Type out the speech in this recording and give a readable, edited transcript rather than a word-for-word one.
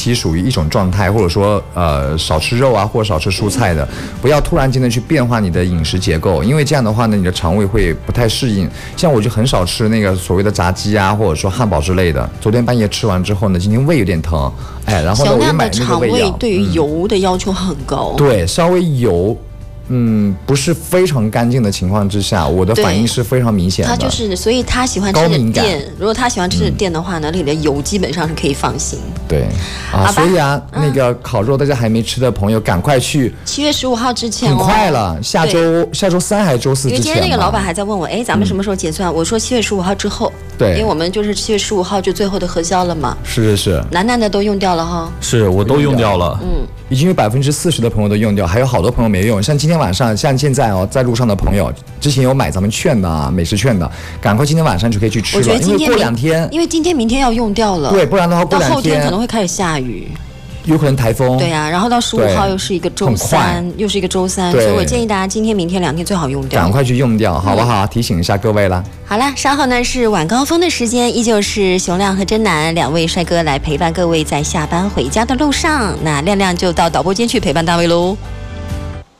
期属于一种状态，或者说少吃肉啊，或者少吃蔬菜的，不要突然间的去变化你的饮食结构，因为这样的话呢，你的肠胃会不太适应。像我就很少吃那个所谓的炸鸡啊，或者说汉堡之类的。昨天半夜吃完之后呢，今天胃有点疼，哎，然后呢我就买那个胃药。 小亮的肠胃对于油的要求很高， 对，稍微油。不是非常干净的情况之下，我的反应是非常明显的。 他就是，所以他喜欢吃的店，如果他喜欢吃的店的话呢，里的油基本上是可以放心。 对啊，所以啊，那个烤肉大家还没吃的朋友，赶快去。 7月15号之前很快了，下周三还是周四之前。因为今天那个老板还在问我，哎，咱们什么时候结算？我说7月15号之后。 对， 因为我们就是7月15号就最后的核销了嘛。 是。 男的都用掉了哈。 是我都用掉了。 已经有40%的朋友都用掉，还有好多朋友没用。像今天晚上，像现在在路上的朋友，之前有买咱们券的啊，美食券的，赶快今天晚上就可以去吃了。因为过2天， 因为今天明天要用掉了。 对，不然的话过2天到后天可能会开始下雨。 有可能台风。 对呀，然后到15号又是一个周三，所以我建议大家今天、明天2天最好用掉， 赶快去用掉，好不好？提醒一下各位啦。 好啦，稍后呢是晚高峰的时间，依旧是熊亮和真南2位帅哥来陪伴各位在下班回家的路上。那亮亮就到导播间去陪伴大卫喽。